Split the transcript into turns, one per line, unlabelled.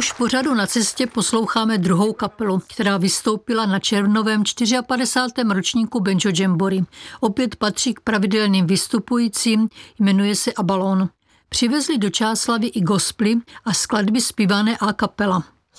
Už v pořadu Na cestě posloucháme druhou kapelu, která vystoupila na červnovém 54. ročníku Banjo Jamboree. Opět patří k pravidelným vystupujícím, jmenuje se Abalone. Přivezli do Čáslavi i gospely a skladby zpívané a cappella.